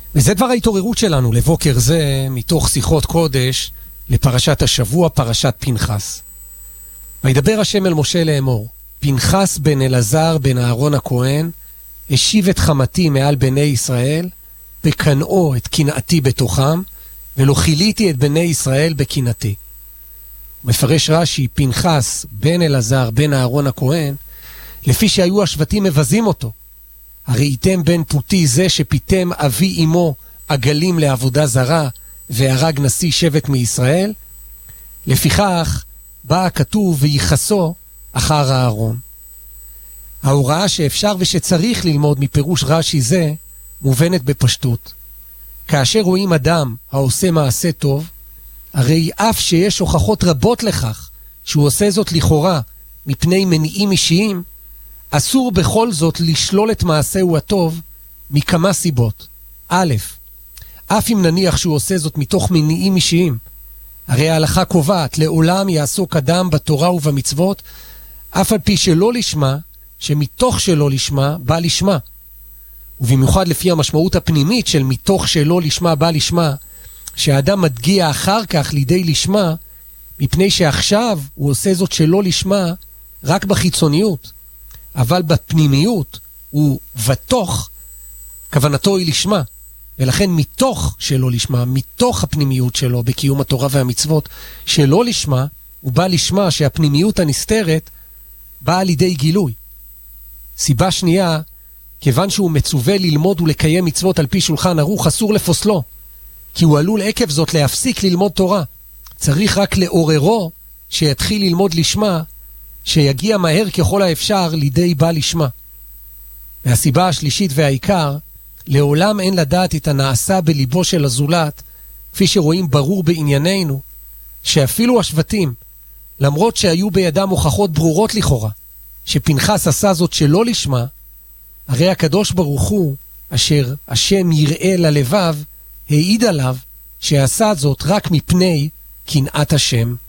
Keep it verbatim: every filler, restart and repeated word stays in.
וזה דבר ההתעוררות שלנו לבוקר זה, מתוך שיחות קודש לפרשת השבוע, פרשת פנחס. וידבר השם אל משה לאמור, פנחס בן אלעזר בן אהרון הכהן, השיב את חמתי מעל בני ישראל, וקנאו את קנאתי בתוכם, ולא חיליתי את בני ישראל בקנאתי. מפרש רש"י, פנחס בן אלעזר בן אהרון הכהן, לפי שהיו השבטים מבזים אותו. הראיתם בן פוטי זה שפיתם אבי אמו עגלים לעבודה זרה, והרג נשיא שבט מישראל? לפיכך בא הכתוב ויחסו אחר הארון. ההוראה שאפשר ושצריך ללמוד מפירוש רש"י זה מובנת בפשטות. כאשר רואים אדם העושה מעשה טוב, הרי אף שיש הוכחות רבות לכך שהוא עושה זאת לכאורה מפני מניעים אישיים, אסור בכל זאת לשלול את מעשהו הטוב מכמה סיבות. א', אף אם נניח שהוא עושה זאת מתוך מניעים אישיים, הרי ההלכה קובעת לעולם יעסוק אדם בתורה ובמצוות, אף על פי שלא לשמה, שמתוך שלא לשמה בא לשמה. ובמיוחד לפי המשמעות הפנימית של מתוך שלא לשמה בא לשמה, שהאדם מדגיע אחר כך לידי לשמה, מפני שעכשיו הוא עושה זאת שלא לשמה רק בחיצוניות, אבל בפנימיות הוא ותוך, כוונתו היא לשמה. ולכן מתוך שלא לשמה, מתוך הפנימיות שלו בקיום התורה והמצוות שלא לשמה, הוא בא לשמה שהפנימיות הנסתרת באה לידי גילוי. סיבה שנייה, כיוון שהוא מצווה ללמוד ולקיים מצוות על פי שולחן ערוך, אסור לפוסלו, כי הוא עלול עקב זאת להפסיק ללמוד תורה. צריך רק לעוררו שיתחיל ללמוד לשמה, שיגיע מהר ככל האפשר לידי בא לשמה. והסיבה השלישית והעיקר, לעולם אין לדעת את הנעשה בליבו של הזולת, כפי שרואים ברור בענייננו, שאפילו השבטים, למרות שהיו בידם הוכחות ברורות לכאורה, שפנחס עשה זאת שלא לשמה, הרי הקדוש ברוך הוא, אשר השם יראה ללבב, העיד עליו שעשה זאת רק מפני קנאת השם.